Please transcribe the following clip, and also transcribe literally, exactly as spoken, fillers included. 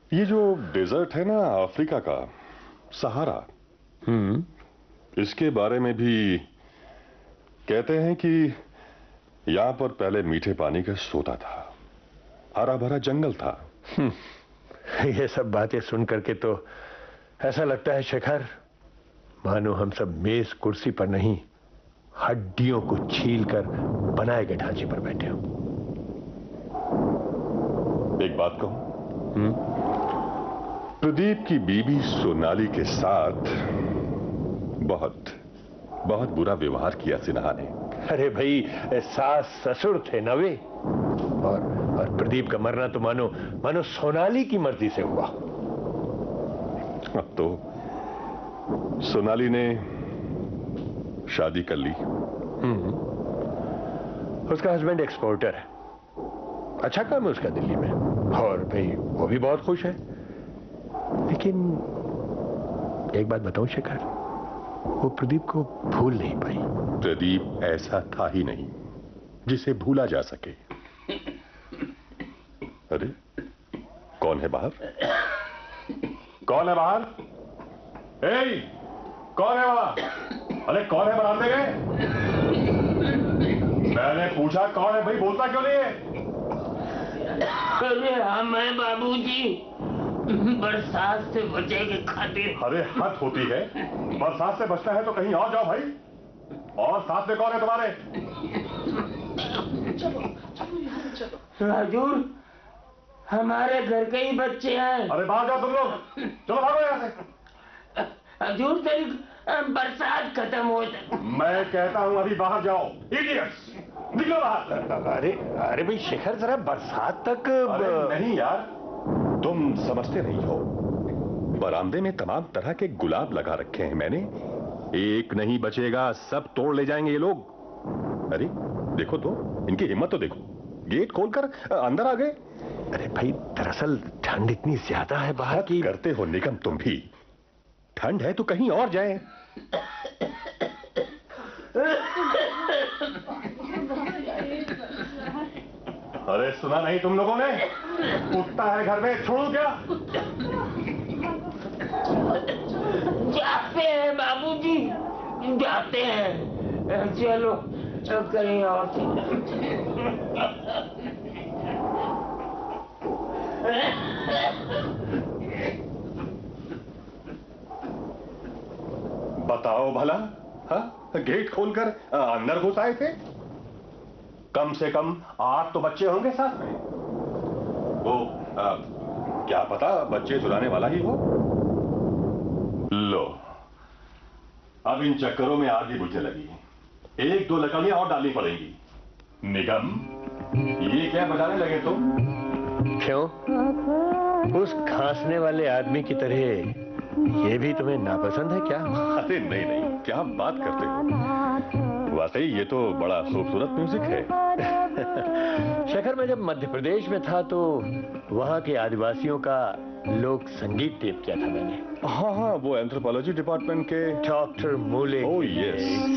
ये जो डेजर्ट है ना अफ्रीका का, सहारा, हम्म इसके बारे में भी कहते हैं कि यहां पर पहले मीठे पानी का सोता था, हरा भरा जंगल था। ये सब बातें सुन करके तो ऐसा लगता है शेखर, मानो हम सब मेज कुर्सी पर नहीं, हड्डियों को छील कर बनाए गए ढांचे पर बैठे हो। एक बात कहूं, हम्म प्रदीप की बीबी सोनाली के साथ बहुत बहुत बुरा व्यवहार किया सिन्हा ने। अरे भाई, सास ससुर थे ना वे, और और प्रदीप का मरना तो मानो मानो सोनाली की मर्जी से हुआ। अब तो सोनाली ने शादी कर ली। हम्म उसका हस्बैंड एक्सपोर्टर है, अच्छा काम है उसका दिल्ली में, और भाई वो भी बहुत खुश है। लेकिन एक बात बताऊं शेखर, वो प्रदीप को भूल नहीं पाई। प्रदीप ऐसा था ही नहीं जिसे भूला जा सके। अरे कौन है बाहर? कौन है बाहर? ए, कौन है वहां? अरे कौन है बरामदे में? मैंने पूछा कौन है भाई, बोलता क्यों नहीं है? अरे हम हैं बाबूजी, बरसात से बचे के खातिर। अरे हद होती है, बरसात से बचना है तो कहीं और जाओ भाई। और साथ में कौन है तुम्हारे? चलो चलो यहाँ से चलो। हजूर, हमारे घर के ही बच्चे हैं। अरे बाहर जाओ तुम लोग, चलो भागो यहाँ से। हजूर तेरी बरसात खत्म हो जाए। मैं कहता हूँ अभी बाहर जाओ, इडियट्स, निकलो बाहर। अरे अरे भाई शेखर, जरा बरसात तक। अरे नहीं यार, तुम समझते नहीं हो, बरामदे में तमाम तरह के गुलाब लगा रखे हैं मैंने, एक नहीं बचेगा, सब तोड़ ले जाएंगे ये लोग। अरे देखो तो, इनकी हिम्मत तो देखो, गेट खोलकर अंदर आ गए। अरे भाई, दरअसल ठंड इतनी ज्यादा है बाहर की। करते हो निगम तुम भी, ठंड है तो कहीं और जाएं। अरे सुना नहीं तुम लोगों ने, कुत्ता है घर में, छोड़ू क्या? जाते हैं बाबूजी, जाते हैं, चलो कहीं और बताओ भला, हा? गेट खोलकर अंदर घुस आए थे, कम से कम आठ तो बच्चे होंगे साथ में। वो आ, क्या पता बच्चे चुराने वाला ही हो। लो, अब इन चक्करों में आग ही बुझने लगी, एक दो लकड़ियां और डालनी पड़ेंगी। निगम, ये क्या बजाने लगे तुम? क्यों? उस खांसने वाले आदमी की तरह ये भी तुम्हें नापसंद है क्या? अरे नहीं नहीं, क्या बात करते हो, वाकई ये तो बड़ा खूबसूरत म्यूजिक है। शेखर, मैं जब मध्य प्रदेश में था तो वहां के आदिवासियों का लोक संगीत टेप किया था मैंने। हाँ हाँ, वो एंथ्रोपोलॉजी डिपार्टमेंट के डॉक्टर मूले। Oh yes.